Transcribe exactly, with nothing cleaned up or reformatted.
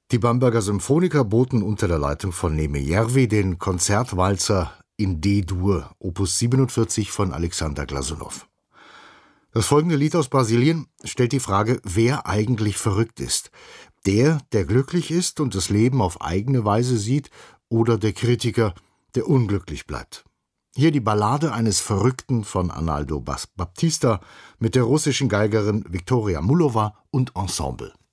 Die Bamberger Symphoniker boten unter der Leitung von Neeme Järvi den Konzertwalzer in D-Dur, Opus siebenundvierzig von Alexander Glasunow. Das folgende Lied aus Brasilien stellt die Frage, wer eigentlich verrückt ist. Der, der glücklich ist und das Leben auf eigene Weise sieht, oder der Kritiker, der unglücklich bleibt. Hier die Ballade eines Verrückten von Arnaldo Baptista mit der russischen Geigerin Viktoria Mullova und Ensemble.